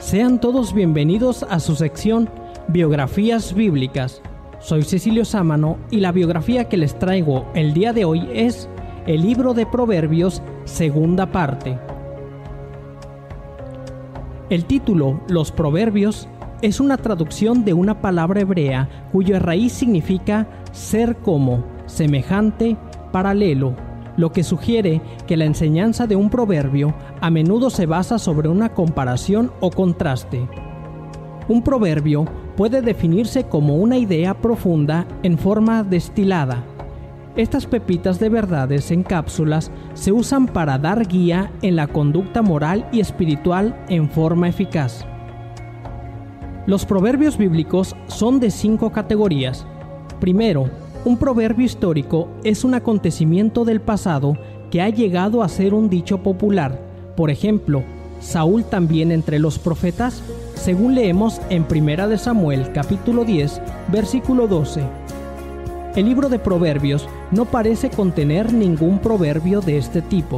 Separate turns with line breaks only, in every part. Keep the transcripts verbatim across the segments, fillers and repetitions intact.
Sean todos bienvenidos a su sección Biografías Bíblicas. Soy Cecilio Sámano y la biografía que les traigo el día de hoy es el libro de Proverbios, segunda parte. El título, Los Proverbios, es una traducción de una palabra hebrea cuya raíz significa ser como, semejante, paralelo, lo que sugiere que la enseñanza de un proverbio a menudo se basa sobre una comparación o contraste. Un proverbio puede definirse como una idea profunda en forma destilada. Estas pepitas de verdades en cápsulas se usan para dar guía en la conducta moral y espiritual en forma eficaz. Los proverbios bíblicos son de cinco categorías. Primero, un proverbio histórico es un acontecimiento del pasado que ha llegado a ser un dicho popular. Por ejemplo, Saúl también entre los profetas, según leemos en Primera de Samuel, capítulo diez, versículo doce. El libro de Proverbios no parece contener ningún proverbio de este tipo.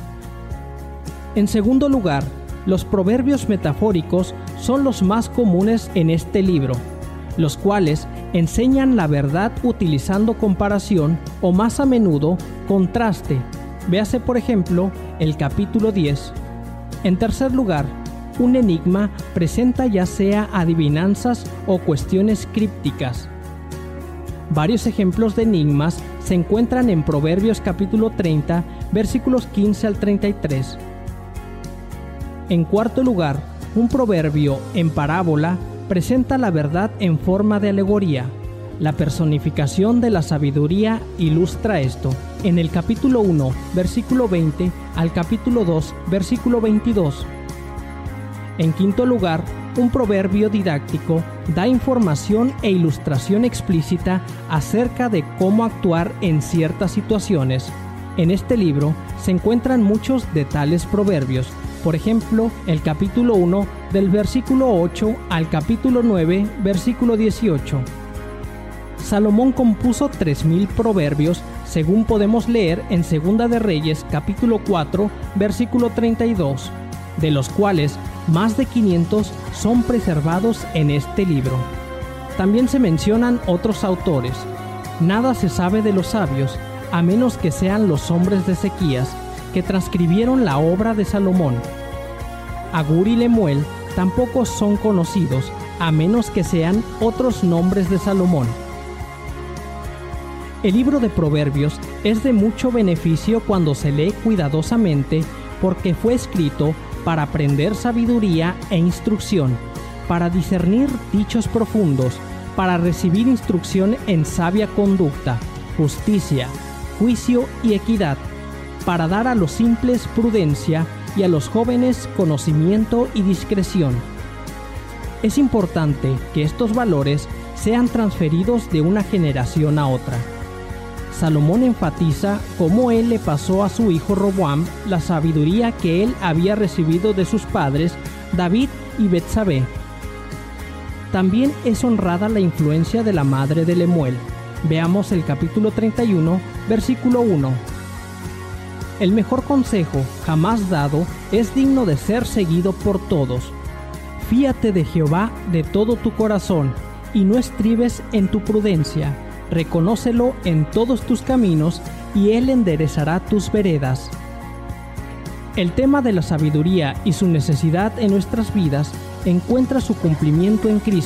En segundo lugar, los proverbios metafóricos son los más comunes en este libro, los cuales enseñan la verdad utilizando comparación o más a menudo contraste. Véase por ejemplo el capítulo diez. En tercer lugar, un enigma presenta ya sea adivinanzas o cuestiones crípticas. Varios ejemplos de enigmas se encuentran en Proverbios capítulo treinta, versículos quince al treinta y tres. En cuarto lugar, un proverbio en parábola presenta la verdad en forma de alegoría. La personificación de la sabiduría ilustra esto. En el capítulo uno, versículo veinte, al capítulo dos, versículo veintidós. En quinto lugar, un proverbio didáctico da información e ilustración explícita acerca de cómo actuar en ciertas situaciones. En este libro se encuentran muchos de tales proverbios. Por ejemplo, el capítulo uno, del versículo ocho al capítulo nueve, versículo dieciocho. Salomón compuso tres mil proverbios, según podemos leer en Segunda de Reyes, capítulo cuatro, versículo treinta y dos, de los cuales más de quinientos son preservados en este libro. También se mencionan otros autores. Nada se sabe de los sabios, a menos que sean los hombres de Ezequías, que transcribieron la obra de Salomón. Agur y Lemuel tampoco son conocidos, a menos que sean otros nombres de Salomón. El libro de Proverbios es de mucho beneficio cuando se lee cuidadosamente porque fue escrito para aprender sabiduría e instrucción, para discernir dichos profundos, para recibir instrucción en sabia conducta, justicia, juicio y equidad, para dar a los simples prudencia y a los jóvenes conocimiento y discreción. Es importante que estos valores sean transferidos de una generación a otra. Salomón enfatiza cómo él le pasó a su hijo Roboam la sabiduría que él había recibido de sus padres, David y Betsabé. También es honrada la influencia de la madre de Lemuel. Veamos el capítulo treinta y uno, versículo uno. El mejor consejo jamás dado es digno de ser seguido por todos. Fíate de Jehová de todo tu corazón y no estribes en tu prudencia. Reconócelo en todos tus caminos y Él enderezará tus veredas. El tema de la sabiduría y su necesidad en nuestras vidas encuentra su cumplimiento en Cristo.